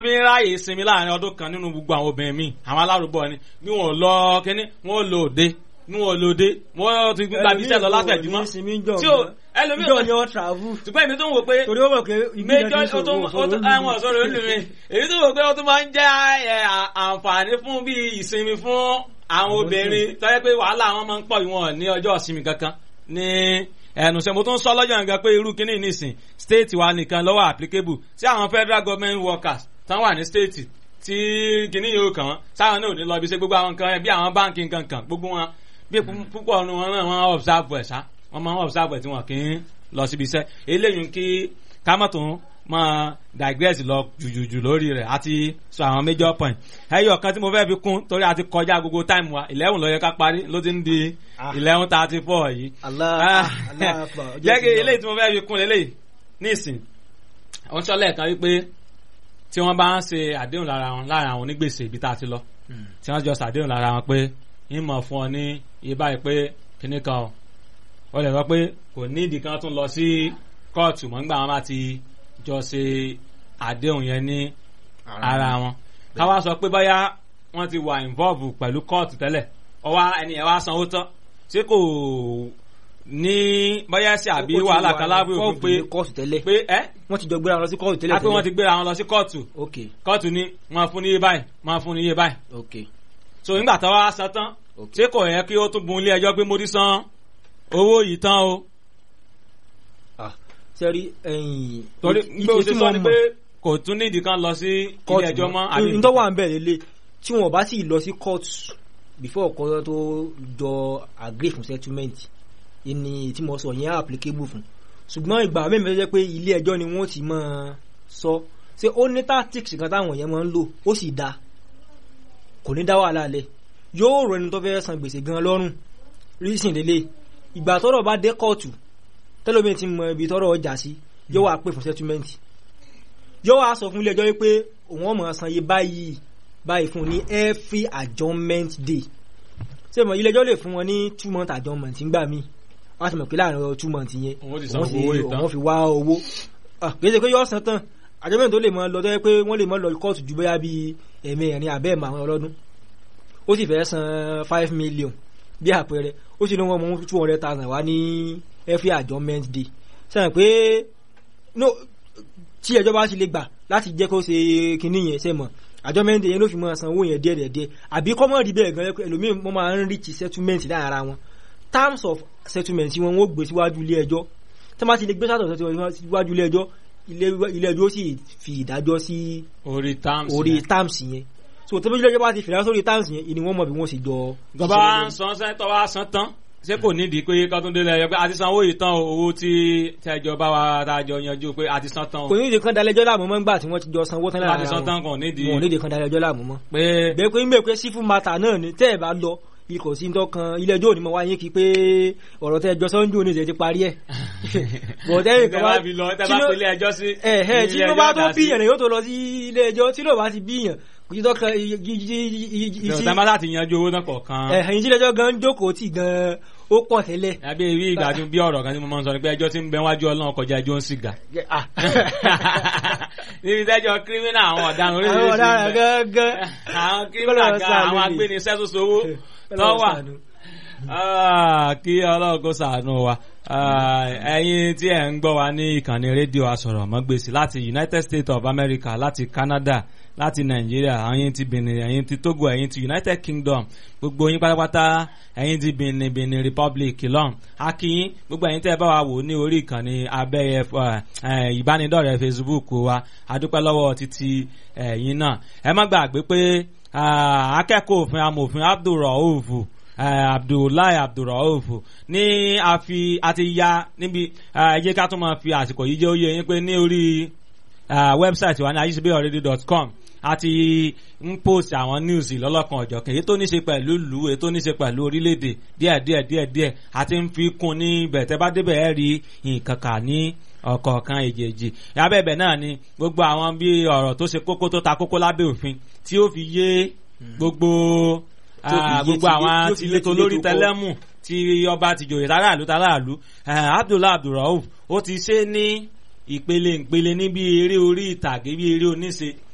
fi ń ráyè sinmi láàrin ọdún kan nínú gbogbo àwọn obìnrin míì àwọn alárùbọ̀ ni bí wọ́n lọ kíní wọ́n lò dé ní wọn lòdì wọn ti gba bíṣẹ lọ láfẹjúmọ́ tí o ẹlòmíì ìjọ ni wọn travel ṣùgbọ́n èmi tó ń wò pé torí ó mọ̀ pé méjọ àwọn ọ̀sọ́rọ̀ olùmí èmi tó ń wò pé ó tún máa ń jẹ́ àǹfààní fún bí ìsinmi fún àwọn obìnrin tó yẹ pé wàhálà wọn máa ń pọ̀ ìwọ̀n ní ọjọ́ ìsinmi kankan ní ẹnusẹ mo tún sọ lọ́jọ́ nǹkan pé irú kíní nísìn state wa nìkan lọ́wọ́ applicable sí àwọn federal government workers tán wà ní state tí kíní yóò kàn wọ́n sáwọn náà ò ní lọ bí ṣe gbogbo àwọn nǹkan bí àwọn báńkì nǹkan gbogbo wọn bí púpọ̀ ọ̀nù wọn náà wọ́n observe ẹ̀ sá wọ́n máa ń observe ẹ̀ tí wọ́n kì í lọ síbi iṣẹ́ eléyìí kí kámọ́tò máa digress lọ jùjùjù lórí rẹ̀ àti sọ àwọn major point ẹyọ kan tí mo fẹ́ fi kún torí a ti kọjá gbogbo time wa 11 ló yẹ ká parí ló ti ń di 11:34 yìí jẹ́ kí eléyìí tí mo fẹ́ fi kún lélẹ́yìí nísìn wọ́n sọ lẹ́ẹ̀kan wípé tí wọ́n bá ń ṣe àdéhùn láàrin àwọn onígbèsè ibi tá a ti lọ tí wọ́n jọ ṣàdéhùn lára wọn pé ìmọ̀ fún ọ ní iye báyìí pé kíní kan ọ lè sọ pé kò ní ìdí kan tún lọ sí kóòtù mọ́ nígbà wọn bá ti jọ ṣe àdéhùn yẹn ní ara wọn káwá sọ pé báyà wọ́n ti wà involve pẹ̀lú kóòtù tẹ́lẹ̀ ọwọ́ ẹni ẹ̀ wá sanwó tán ṣé kò ní báyà sí àbí wàhálà kan lábẹ́ òfin pé wọ́n ti jọ gbéra wọn lọ sí kóòtù tẹ́lẹ̀ pé wọ́n ti gbéra wọn lọ sí kóòtù kóòtù ní máa fún ní iye báyìí máa fún ní iye báyìí so nígbà tó wá san tán ṣé kò yẹ kí ó tún bun ilé ẹjọ́ pé mo ti san owó yìí tán o. sẹ́rí torí pé o ti sọ ni pé kò tún ní ìdí kan lọ sí ilé ẹjọ́ mọ́. nítorí wà ń bẹ̀ lélẹ̀ tí wọ́n bá sì lọ sí court before ọkọ tó jọ agree fún settlement ni tí mo sọ yẹn applicable fún ṣùgbọ́n ìgbà mẹ́rin tó jẹ́ pé ilé ẹjọ́ ni wọ́n ti máa sọ ṣé ó ní tactics kan táwọn yẹn máa ń lò ó sì dáa kò ní dá wàhálà lẹ̀ yóò rọ ẹni tó fẹ́ san gbèsè gan lọ́rùn rísìn lélẹ̀ ìgbà tọ́rọ̀ bá dé kóòtù tẹ́lómi ti mọ ibi tọ́rọ̀ ọjà sí yóò wá pè fún settlement yóò wá sọ fún ilé ẹjọ́ wípé òun ọmọ san iye báyìí fún ní every adjournment day ṣé mo ilé ẹjọ́ lè fún wọn ní 2 month adjournment ńgbà míì wọ́n ti mọ̀ pé láàrin 2 months yẹn òun fi wá owó gbèsè pé yóò san tán adjournment tó lè mọ lọ tó yẹ pé wọ́n lè mọ lọ kóòtù ju bóyá bíi ẹ̀mẹ́rin àbẹ́ẹ̀mọ àwọn ọlọ́dún ó sì fẹ́ san 5 million bí àpẹẹrẹ ó sì ní wọ́n mú 200,000 wá ní every adjournment day sẹ́yìn pé tí ẹjọ́ bá sì lè gbà láti jẹ́ kó ṣe kinní yẹn sẹ́mọ̀ adjournment day yẹn ló fi mọ́ san owó yẹn díẹ̀díẹ̀ àbí kọ́mọ́ rí bẹ́ẹ̀ gan ẹlòmíì wọ́n máa ń reach settlement láàrin ara wọn terms of settlement wọn ó gbé síwájú ilé ẹjọ́ tí wọ́n bá ti lè gbé síwájú ilé ẹjọ́ ilé ẹjọ́ sì fi ìdájọ́ sí orí terms yẹn so tó bí ilé ẹjọ́ bá ti fìdá sórí terms yẹn ni wọ́n mọ̀ bí wọ́n sì jọ. tọ́ba san sẹ́ńtọ́ wá san tán ṣé kò nídìí pé kọ́túndé lẹ́yìn pé a ti sanwó yìí tán owó tí tẹ́jọ bá wa dájọ yanjú pé a ti san tán. kò nídìí kan dalẹ́jọ́ láàmú mọ́ nígbà tí wọ́n ti jọ sanwó tán lára wọn. a ti san tán kò nídìí. wọn ò nídìí kan dalẹ́jọ́ láàmú mọ́. bẹ́ẹ̀ pé ń bẹ̀ pé sífù mata náà ni tẹ́ ẹ̀ bá lọ ikọ̀ sí ǹdọ́kan ilé ẹjọ́ òní mọ̀ wáyé kí pé ọ̀rọ̀ tẹ́ ẹjọ́ sọ́njú òní ìṣẹ́ ti parí ẹ̀. bọ̀dẹ́ ìkan wá tí ló bá tó bíyàn rẹ̀ yóò tó lọ sí ilé ẹjọ́ tí ló bá ti bíyàn kò sí tọ́kan ìjọba láti yanjú owó náà kọ̀ọ̀kan. ẹ̀yìn ilé ẹjọ́ gan jókòó tì gan ó pọ̀ tẹ́lẹ̀. àbí ìwé ìgbàdùn bí ọ̀rọ̀ kan tí mo máa ń sọ ni pé ẹjọ́ tí ń bẹ wájú Ọlọ́run kọjá ẹjọ́ ń sìgá. níbi tẹ́jọ́ kírímínà àwọn ọ̀daràn oríṣiríṣi àwọn kírímínà àwọn agbénisẹ́ tó sowó tọ́wà kí Ọlọ́run kó ṣàánú wa ẹ̀yin tí ẹ̀ ń gbọ́ wa ní ìkànnì rédíò Asọ̀rọ̀mágbèsì láti United States of America láti Canada láti Nàìjíríà ẹ̀yin ti Benin ẹ̀yin ti Togo ẹ̀yin ti United Kingdom gbogbo yín pátápátá ẹ̀yin ti Benin Republic lọ́n akínyín gbogbo ẹ̀yin tẹ́ ẹ bá wa wò ní orí ìkànnì abẹ́yẹ ìbánidọ́rẹ̀ẹ́ Facebook wa adúpẹ́ lọ́wọ́ títí ẹ̀yin náà ẹ má gbàgbé pé akẹ́kọ̀ọ́ òfin amòfin Abdullahi Abdulrauf ní àti ya níbi ẹjẹ́ ká tó máa fi àsìkò yìí jẹ́ ó yé yín pé ní orí wẹ́bsáìtì wa ní ajisebeyoradio.com àti ń post àwọn news lọ́lọ́kan ọ̀jọ̀kan èyí tó ní ṣe pẹ̀lú ìlú èyí tó ní ṣe pẹ̀lú orílẹ̀-èdè díẹ̀ àti ń fi kún ní ibẹ̀ tẹ́ bá débẹ̀ ẹ́ rí nǹkan kà ní ọ̀kọ̀ọ̀kan èjèèjì abẹ́bẹ̀ náà ni gbogbo àwọn bí ọ̀rọ̀ tó ṣe kókó tó ta kókó lábẹ́ òfin tí ó fi yé gbogbo àwọn tilétò lórí tẹlẹ́mù tí ọba ti jòyè tàràlú Abdullahi Abdulrauf ó ti ṣe ní ìpele ní bí eré orí ìtàgé bí eré oníṣe